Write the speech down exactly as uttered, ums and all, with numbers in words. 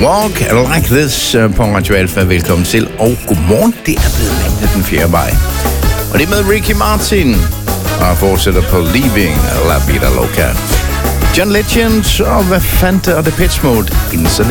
Walk Like This på Radio Alfa. Velkommen til, og godmorgen. Det er blevet mandag den fjerde maj. Og det er med Ricky Martin, og fortsætter på Leaving La Vida Loca. John Legend og hvad fanden og The Pitch Mode inden så